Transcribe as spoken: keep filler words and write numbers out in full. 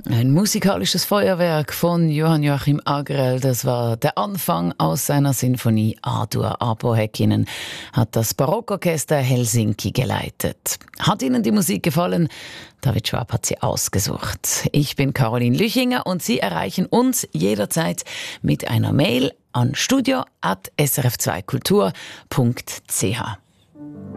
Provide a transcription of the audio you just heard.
Ein musikalisches Feuerwerk von Johann Joachim Agrell, das war der Anfang aus seiner Sinfonie A-Dur. Aapo Häkkinen hat das Barockorchester Helsinki geleitet. Hat Ihnen die Musik gefallen? David Schwab hat sie ausgesucht. Ich bin Caroline Lüchinger und Sie erreichen uns jederzeit mit einer Mail an studio at s r f zwei kultur punkt c h.